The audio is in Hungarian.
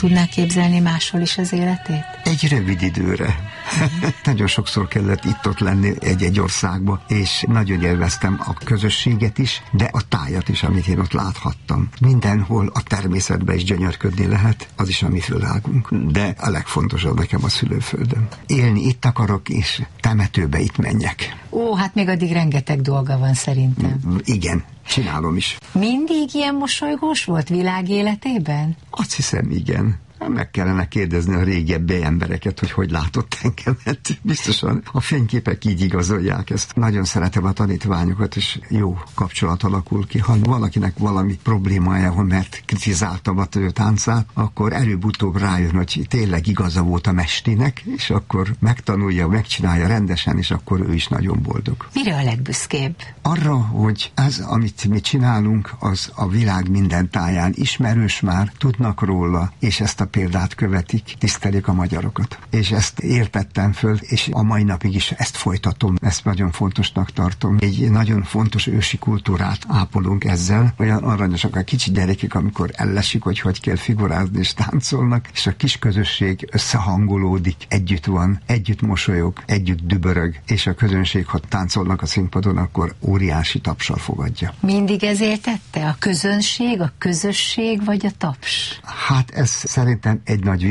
tudná képzelni máshol is az életét? Egy rövid időre. Nagyon sokszor kellett itt-ott lenni egy országba, és nagyon élveztem a közösséget is, de a tájat is, amit én ott láthattam. Mindenhol a természetben is gyönyörködni lehet, az is a mi földálgunk. De a legfontosabb nekem a szülőföldön. Élni itt akarok, és temetőbe itt menjek. Ó, hát még addig rengeteg dolga van szerintem. Igen, csinálom is. Mindig ilyen mosolygós volt világéletében? Azt hiszem, igen. Meg kellene kérdezni a régebbi embereket, hogy látott engemet. Biztosan a fényképek így igazolják ezt. Nagyon szeretem a tanítványokat, és jó kapcsolat alakul ki. Ha valakinek valami problémája van, mert kritizáltam a táncát, akkor előbb-utóbb rájön, hogy tényleg igaza volt a mestinek, és akkor megtanulja, megcsinálja rendesen, és akkor ő is nagyon boldog. Mire a legbüszkébb? Arra, hogy ez, amit mi csinálunk, az a világ minden táján ismerős már, tudnak róla, és ezt a példát követik, tisztelik a magyarokat. És ezt értettem föl, és a mai napig is ezt folytatom, ezt nagyon fontosnak tartom. Egy nagyon fontos ősi kultúrát ápolunk ezzel, olyan aranyosak a kicsi gyerekek, amikor ellesik, hogy kell figurázni és táncolnak, és a kis közösség összehangolódik, együtt van, együtt mosolyog, együtt dübörög, és a közönség, ha táncolnak a színpadon, akkor óriási tapssal fogadja. Mindig ezért tette? A közönség, a közösség vagy a taps? Hát ez szerintem egy nagy